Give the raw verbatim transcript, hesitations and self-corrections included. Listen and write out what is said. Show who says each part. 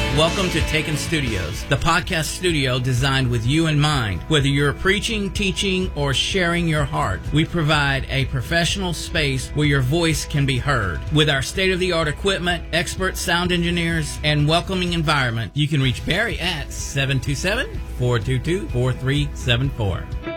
Speaker 1: Welcome to Taken Studios, the podcast studio designed with you in mind. Whether you're preaching, teaching, or sharing your heart, we provide a professional space where your voice can be heard. With our state-of-the-art equipment, expert sound engineers, and welcoming environment, you can reach Barry at seven two seven, four two two, four three seven four.